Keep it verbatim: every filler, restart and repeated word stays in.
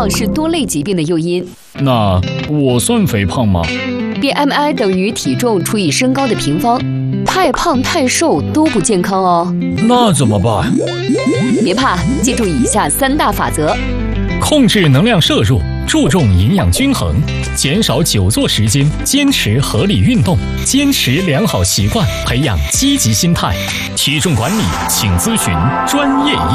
胖是多类疾病的诱因。 那我算肥胖吗？ B M I 等于体重除以身高的平方，太胖太瘦都不健康哦。 那怎么办？ 别怕，记住以下三大法则： 控制能量摄入，注重营养均衡，减少久坐时间，坚持合理运动，坚持良好习惯，培养积极心态。体重管理，请咨询专业医。